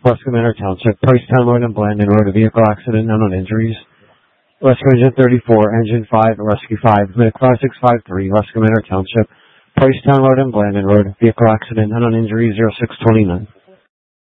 West Manor Township, Pricetown Road and Blandon Road, a vehicle accident, unknown injuries. Rescue Engine 34, Engine 5, Rescue 5, Medic 5653, West Manor Township, Pricetown Road and Blandon Road, vehicle accident, unknown injuries, 0629.